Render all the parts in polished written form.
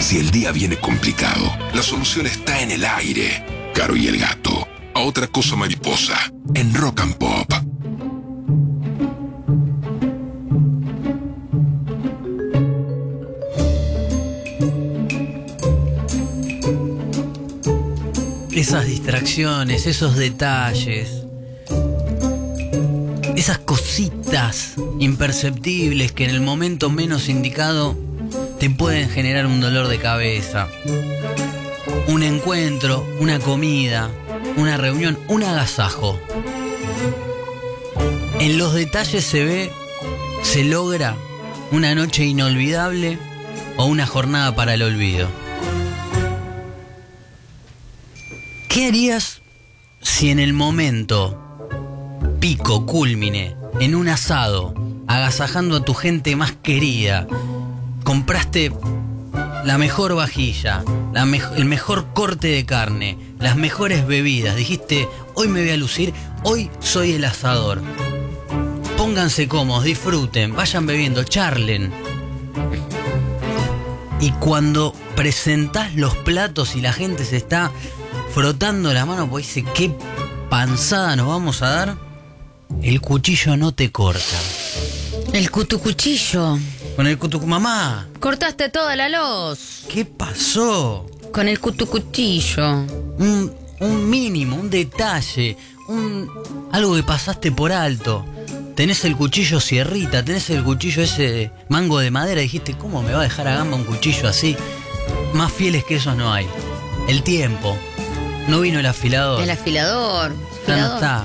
Si el día viene complicado, la solución está en el aire. Caro y el gato. A otra cosa mariposa. En Rock and Pop. Esas distracciones, esos detalles, esas cositas imperceptibles que en el momento menos indicado te pueden generar un dolor de cabeza. Un encuentro, una comida, una reunión, un agasajo. En los detalles se logra una noche inolvidable o una jornada para el olvido. ¿Qué harías si en el momento pico, cúlmine, en un asado, agasajando a tu gente más querida, compraste la mejor vajilla, el mejor corte de carne, las mejores bebidas, dijiste, hoy me voy a lucir, hoy soy el asador? Pónganse cómodos, disfruten, vayan bebiendo, charlen. Y cuando presentás los platos y la gente se está frotando la mano, pues dice, ¿qué panzada nos vamos a dar? El cuchillo no te corta. El cuchillo. Con el mamá. Cortaste toda la luz. ¿Qué pasó? Con el cuchillo. Un mínimo, un detalle, algo que pasaste por alto. Tenés el cuchillo sierrita, tenés el cuchillo ese mango de madera. Dijiste, ¿cómo me va a dejar a gamba un cuchillo así? Más fieles que esos no hay. El tiempo. No vino el afilador. El afilador. Ya no está.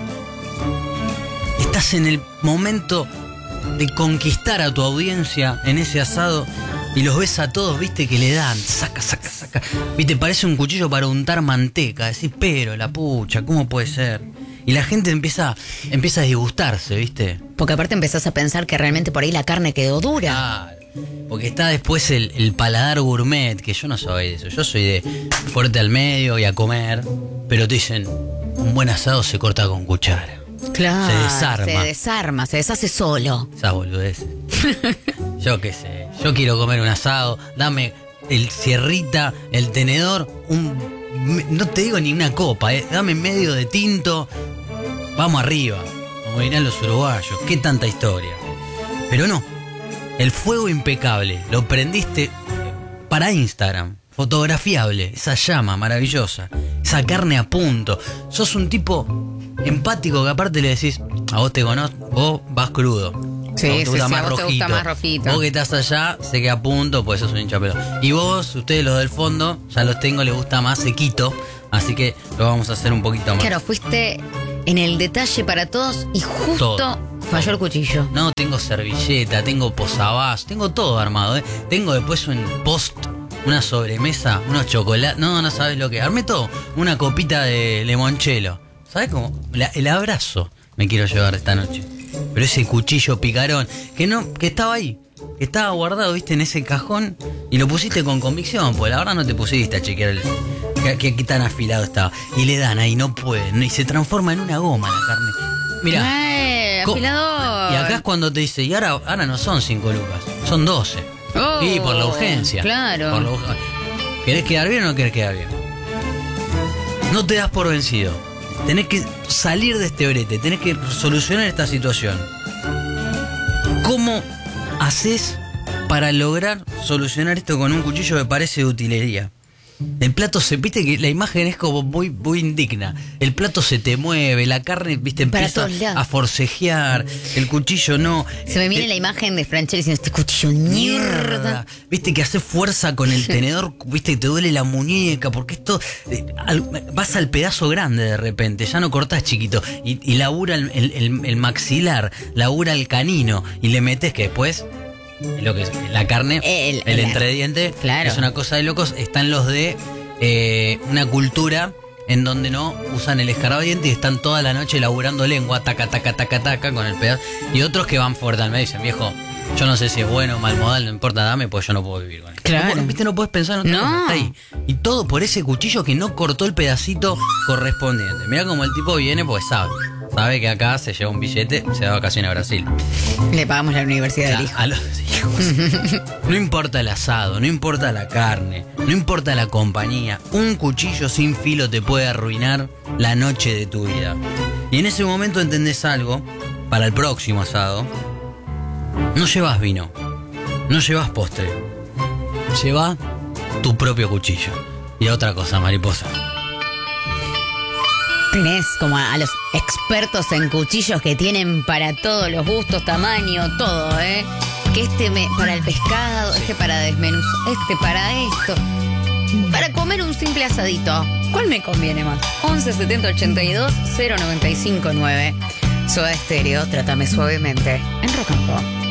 Estás en el momento de conquistar a tu audiencia en ese asado y los ves a todos, viste, que le dan, saca. Viste, parece un cuchillo para untar manteca. Decís, pero la pucha, ¿cómo puede ser? Y la gente empieza a disgustarse, viste. Porque aparte empezás a pensar que realmente por ahí la carne quedó dura. Claro. Porque está después el paladar gourmet, que yo no soy de eso. Yo soy de fuerte al medio y a comer. Pero te dicen, un buen asado se corta con cuchara. Claro. Se desarma, se deshace solo. Esa boludez. Yo qué sé. Yo quiero comer un asado. Dame el sierrita, el tenedor, no te digo ni una copa, dame medio de tinto. Vamos arriba. Como dirán los uruguayos. Qué tanta historia. Pero no. El fuego impecable, lo prendiste para Instagram, fotografiable, esa llama maravillosa, esa carne a punto. Sos un tipo empático que aparte le decís, a vos te conozco, vos vas crudo. Sí, te gusta más vos te gusta más rojito. Vos que estás allá, se queda a punto, pues sos un hinchapelota. Y vos, ustedes los del fondo, ya los tengo, les gusta más sequito, así que lo vamos a hacer un poquito más. Claro, fuiste en el detalle para todos y justo... Todo. Falló el cuchillo. No, tengo servilleta, tengo posavasos, tengo todo armado, ¿eh? Tengo después un post, una sobremesa, unos chocolates. No sabes lo que. Armé todo. Una copita de limonchelo. ¿Sabes cómo? El abrazo me quiero llevar esta noche. Pero ese cuchillo picarón, que estaba ahí, que estaba guardado, viste, en ese cajón, y lo pusiste con convicción, porque la verdad no te pusiste a chequear qué tan afilado estaba. Y le dan ahí, no pueden, y se transforma en una goma la carne. Mirá. Afilador. Y acá es cuando te dice, y ahora no son 5 lucas, son 12. Y por la urgencia. Claro. ¿Querés quedar bien o no querés quedar bien? No te das por vencido. Tenés que salir de este brete, tenés que solucionar esta situación. ¿Cómo haces para lograr solucionar esto con un cuchillo que parece de utilería? El plato viste que la imagen es como muy, muy indigna. El plato se te mueve, la carne, viste, empieza a forcejear, el cuchillo no. Se me viene la imagen de Franchella diciendo, este cuchillo mierda. Viste que hace fuerza con el tenedor, viste que te duele la muñeca, porque esto vas al pedazo grande de repente, ya no cortás chiquito, y labura el maxilar, labura el canino, y le metes que después... Lo que es la carne, el entrediente, claro. Es una cosa de locos. Están los de una cultura en donde no usan el escarbadiente y están toda la noche laburando lengua, taca, con el pedazo. Y otros que van fuerte al medio y dicen, viejo, yo no sé si es bueno o mal modal, no importa, dame, pues yo no puedo vivir con esto. Claro. No puedes pensar en otra cosa, está ahí. Y todo por ese cuchillo que no cortó el pedacito correspondiente. Mirá como el tipo viene, pues sabe que acá se lleva un billete, se da vacaciones a Brasil. Le pagamos la universidad del O hijo. sea, a los hijos. No importa el asado, no importa la carne, no importa la compañía. Un cuchillo sin filo te puede arruinar la noche de tu vida. Y en ese momento entendés algo. Para el próximo asado, no llevas vino, no llevas postre. Lleva tu propio cuchillo. Y otra cosa, mariposa. Tenés como a los expertos en cuchillos que tienen para todos los gustos, tamaño, todo, ¿eh? Que para el pescado, este para desmenuzar, este para esto. Para comer un simple asadito, ¿cuál me conviene más? 11 70 82 095 9. Soda Stereo, Trátame Suavemente, en Rock and Pop.